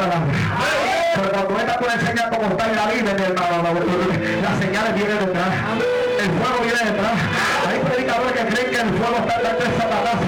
palabra. Pero cuando esta tú le enseñas cómo está en la vida, mi hermano, las señales vienen detrás. El fuego viene detrás. Hay predicadores que creen que el fuego está detrás de Satanás